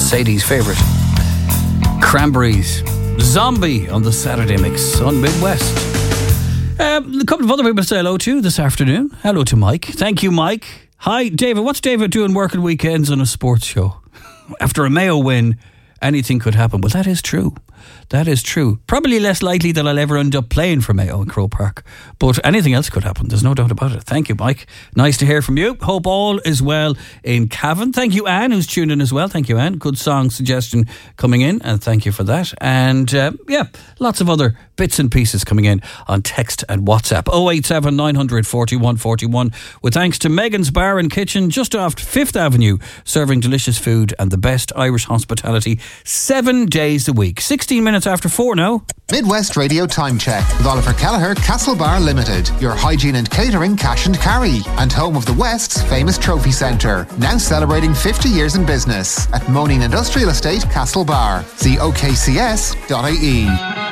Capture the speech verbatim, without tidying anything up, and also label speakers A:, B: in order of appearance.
A: Sadie's favourite. Cranberries. Zombie on the Saturday Mix on Midwest. Um, a couple of other people to say hello to this afternoon. Hello to Mike. Thank you, Mike. Hi, David. What's David doing working weekends on a sports show? After a Mayo win, anything could happen. Well, that is true. That is true. Probably less likely that I'll ever end up playing for Mayo in Croke Park. But anything else could happen. There's no doubt about it. Thank you, Mike. Nice to hear from you. Hope all is well in Cavan. Thank you, Anne, who's tuned in as well. Thank you, Anne. Good song suggestion coming in, and thank you for that. And uh, yeah, lots of other bits and pieces coming in on text and WhatsApp. oh eight seven, nine hundred, forty-one forty-one. With thanks to Megan's Bar and Kitchen just off Fifth Avenue, serving delicious food and the best Irish hospitality seven days a week. sixteen minutes after four now.
B: Midwest Radio Time Check with Oliver Kelleher, Castlebar Limited, your hygiene and catering cash and carry, and home of the West's famous trophy centre, now celebrating fifty years in business at Moaning Industrial Estate, Castlebar. See O K C S dot I E.